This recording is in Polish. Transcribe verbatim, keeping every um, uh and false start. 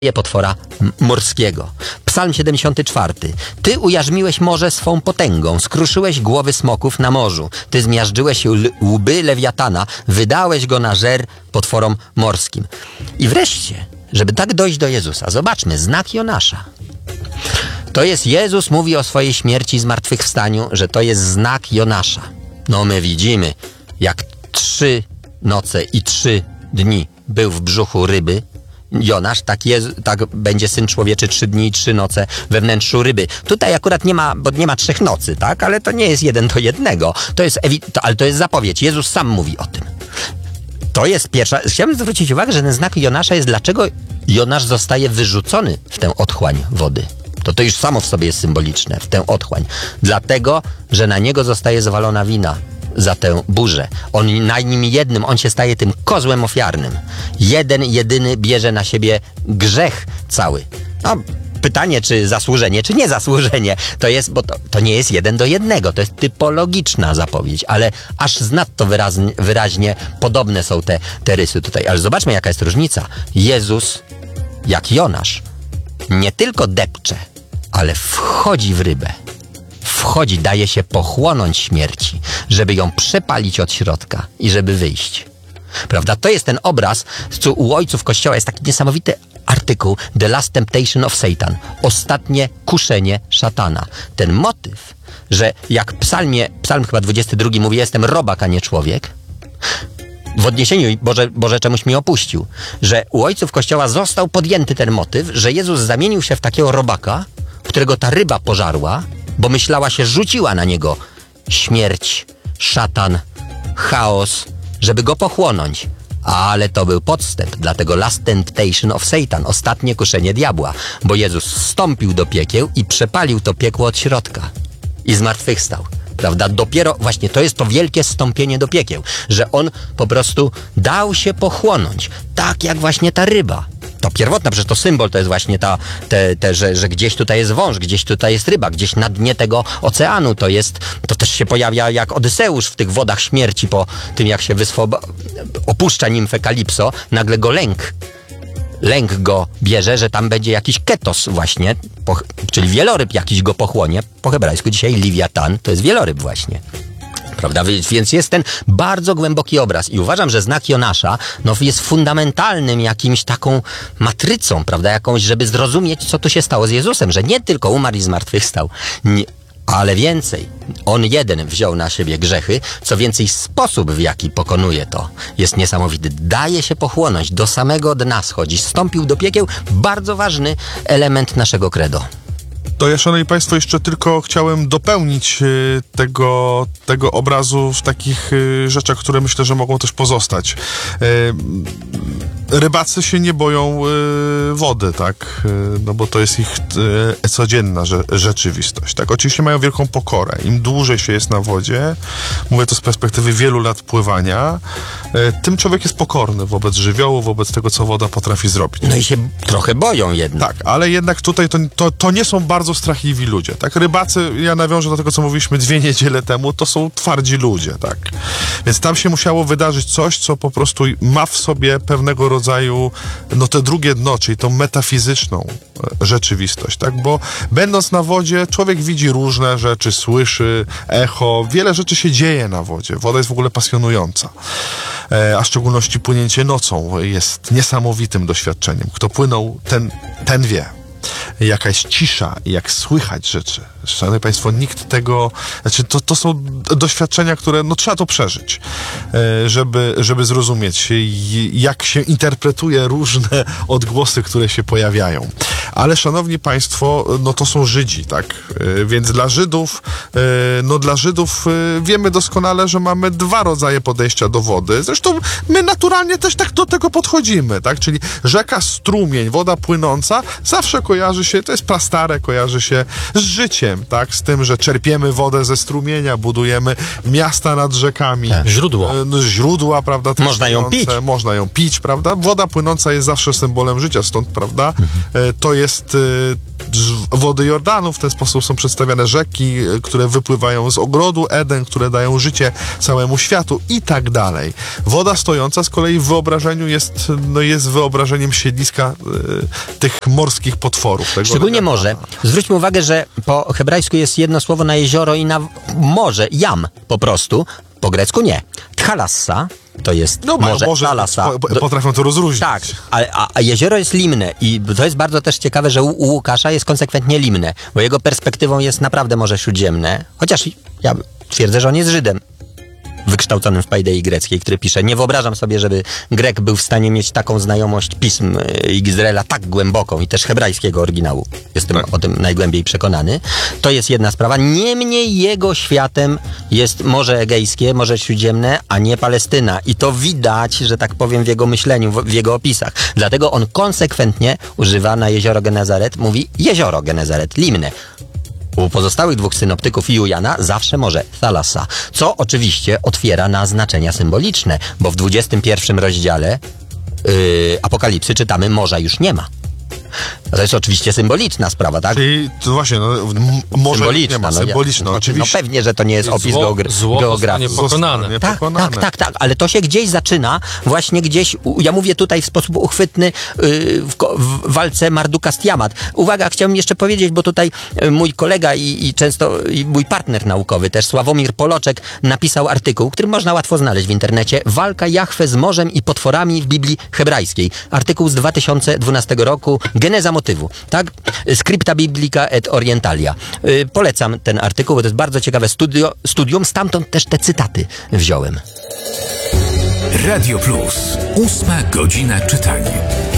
potwora morskiego. Psalm siedemdziesiąty czwarty. Ty ujarzmiłeś morze swą potęgą, skruszyłeś głowy smoków na morzu. Ty zmiażdżyłeś łby lewiatana, wydałeś go na żer potworom morskim. I wreszcie, żeby tak dojść do Jezusa, zobaczmy, znak Jonasza. To jest Jezus mówi o swojej śmierci i zmartwychwstaniu, że to jest znak Jonasza. No my widzimy, jak trzy noce i trzy dni był w brzuchu ryby Jonasz, tak, jest, tak będzie Syn Człowieczy trzy dni i trzy noce we wnętrzu ryby. Tutaj akurat nie ma, bo nie ma trzech nocy, tak? Ale to nie jest jeden do jednego. To jest, to, ale to jest zapowiedź. Jezus sam mówi o tym. To jest pierwsza. Chciałbym zwrócić uwagę, że ten znak Jonasza jest, dlaczego Jonasz zostaje wyrzucony w tę otchłań wody. To to już samo w sobie jest symboliczne, w tę otchłań. Dlatego, że na niego zostaje zwalona wina za tę burzę. On na nim jednym, on się staje tym kozłem ofiarnym. Jeden, jedyny bierze na siebie grzech cały. No, pytanie, czy zasłużenie, czy nie zasłużenie. To jest, bo to, to nie jest jeden do jednego. To jest typologiczna zapowiedź, ale aż znadto wyraźnie, wyraźnie podobne są te, te rysy tutaj. Ale zobaczmy, jaka jest różnica. Jezus, jak Jonasz, nie tylko depcze, ale wchodzi w rybę. Wchodzi, daje się pochłonąć śmierci, żeby ją przepalić od środka i żeby wyjść. Prawda? To jest ten obraz, co u ojców Kościoła jest taki niesamowity artykuł The Last Temptation of Satan. Ostatnie kuszenie szatana. Ten motyw, że jak psalmie, psalm chyba dwudziesty drugi mówi, jestem robak, a nie człowiek, w odniesieniu, Boże, Boże, czemuś mi opuścił, że u ojców Kościoła został podjęty ten motyw, że Jezus zamienił się w takiego robaka, którego ta ryba pożarła, bo myślała się, rzuciła na niego śmierć, szatan, chaos, żeby go pochłonąć. Ale to był podstęp, dlatego Last Temptation of Satan, ostatnie kuszenie diabła, bo Jezus wstąpił do piekieł i przepalił to piekło od środka i zmartwychwstał. Prawda? Dopiero właśnie to jest to wielkie zstąpienie do piekieł, że on po prostu dał się pochłonąć, tak jak właśnie ta ryba. To pierwotna, przecież to symbol to jest właśnie ta, te, te, że, że gdzieś tutaj jest wąż, gdzieś tutaj jest ryba, gdzieś na dnie tego oceanu to jest, to też się pojawia jak Odyseusz w tych wodach śmierci po tym, jak się wyswob... opuszcza nimfę Kalipso, nagle go lęk. Lęk go bierze, że tam będzie jakiś ketos właśnie, po, czyli wieloryb jakiś go pochłonie. Po hebrajsku dzisiaj Liwiatan to jest wieloryb właśnie. Prawda? Więc jest ten bardzo głęboki obraz i uważam, że znak Jonasza no, jest fundamentalnym jakimś taką matrycą, prawda? Jakąś, żeby zrozumieć, co tu się stało z Jezusem, że nie tylko umarł i zmartwychwstał, nie, ale więcej. On jeden wziął na siebie grzechy, co więcej sposób, w jaki pokonuje to, jest niesamowity. Daje się pochłonąć, do samego dna schodzi, wstąpił do piekieł, bardzo ważny element naszego credo. To ja, szanowni państwo, jeszcze tylko chciałem dopełnić y, tego, tego obrazu w takich y, rzeczach, które myślę, że mogą też pozostać. Y, rybacy się nie boją y, wody, tak? Y, no bo to jest ich y, codzienna rze- rzeczywistość, tak? Oczywiście mają wielką pokorę. Im dłużej się jest na wodzie, mówię to z perspektywy wielu lat pływania, y, tym człowiek jest pokorny wobec żywiołu, wobec tego, co woda potrafi zrobić. No i się trochę boją jednak. Tak, ale jednak tutaj to, to, to nie są bardzo strachliwi ludzie, tak? Rybacy, ja nawiążę do tego, co mówiliśmy dwie niedziele temu, to są twardzi ludzie, tak? Więc tam się musiało wydarzyć coś, co po prostu ma w sobie pewnego rodzaju, no te drugie dno, czyli tą metafizyczną rzeczywistość, tak? Bo będąc na wodzie, człowiek widzi różne rzeczy, słyszy echo, wiele rzeczy się dzieje na wodzie. Woda jest w ogóle pasjonująca. E, a w szczególności płynięcie nocą jest niesamowitym doświadczeniem. Kto płynął, ten, ten wie. Jaka jest cisza i jak słychać rzeczy. Szanowni państwo, nikt tego... Znaczy, to, to są doświadczenia, które no, trzeba to przeżyć, żeby, żeby zrozumieć, jak się interpretuje różne odgłosy, które się pojawiają. Ale, szanowni państwo, no to są Żydzi, tak? Więc dla Żydów, no dla Żydów wiemy doskonale, że mamy dwa rodzaje podejścia do wody. Zresztą my naturalnie też tak do tego podchodzimy, tak? Czyli rzeka, strumień, woda płynąca zawsze kojarzy się, to jest prastare, kojarzy się z życiem, tak? Z tym, że czerpiemy wodę ze strumienia, budujemy miasta nad rzekami. Tak. Źródło. No, źródła, prawda? Można ją pić. Można ją pić, prawda? Woda płynąca jest zawsze symbolem życia, stąd, prawda? Mhm. To jest y, wody Jordanu, w ten sposób są przedstawiane rzeki, y, które wypływają z ogrodu Eden, które dają życie całemu światu i tak dalej. Woda stojąca z kolei w wyobrażeniu jest, no jest wyobrażeniem siedliska y, tych morskich potworów. Tego Szczególnie Lewiatana. morze. Zwróćmy uwagę, że po hebrajsku jest jedno słowo na jezioro i na morze. Jam po prostu. Po grecku nie. Thalassa to jest No, mają morze. może Thalassa. po- po- potrafią to rozróżnić. Tak, a, a, a jezioro jest limne i to jest bardzo też ciekawe, że u, u Łukasza jest konsekwentnie limne, bo jego perspektywą jest naprawdę Morze Śródziemne, chociaż ja twierdzę, że on jest Żydem wykształconym w paidei greckiej, który pisze: nie wyobrażam sobie, żeby Grek był w stanie mieć taką znajomość pism y, Izraela tak głęboką i też hebrajskiego oryginału. Jestem o tym najgłębiej przekonany. To jest jedna sprawa. Niemniej jego światem jest Morze Egejskie, Morze Śródziemne, a nie Palestyna. I to widać, że tak powiem, w jego myśleniu, w, w jego opisach. Dlatego on konsekwentnie używa na jezioro Genezaret, mówi jezioro Genezaret, limne. U pozostałych dwóch synoptyków i u Jana zawsze może Thalassa, co oczywiście otwiera na znaczenia symboliczne, bo w dwudziestym pierwszym rozdziale yy, Apokalipsy czytamy: morza już nie ma. To jest oczywiście symboliczna sprawa, tak? Czyli to właśnie, no, m- może Symboliczna, nie ma, no, symboliczna, no, oczywiście. No pewnie, że to nie jest opis Zło- geogra- zło geografii. zostanie pokonane. Zostanie Tak, pokonane. tak, tak, tak, ale to się gdzieś zaczyna, właśnie gdzieś, u- ja mówię tutaj w sposób uchwytny, yy, w, ko- w walce Marduka-Stiamat. Uwaga, chciałbym jeszcze powiedzieć, bo tutaj y, mój kolega i, i często i mój partner naukowy też, Sławomir Poloczek, napisał artykuł, który można łatwo znaleźć w internecie: Walka Jahwe z morzem i potworami w Biblii hebrajskiej. Artykuł z dwa tysiące dwunastego roku, geneza motywu, tak? Scripta Biblica et Orientalia. Yy, polecam ten artykuł, bo to jest bardzo ciekawe studio, studium, stamtąd też te cytaty wziąłem. Radio Plus. Ósma godzina czytania.